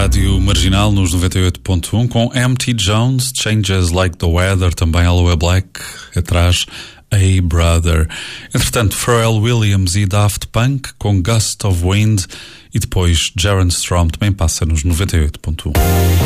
Rádio Marginal nos 98.1 com M.T. Jones, Changes Like the Weather, também Aloe Black, atrás Hey Brother. Entretanto, Pharrell Williams e Daft Punk com Gust of Wind e depois Jaron Strom também passa nos 98.1.